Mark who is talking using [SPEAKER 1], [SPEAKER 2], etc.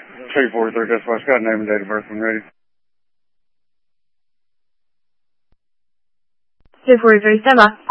[SPEAKER 1] 343, that's why Scott, name and date of birth when ready.
[SPEAKER 2] 343, stand by.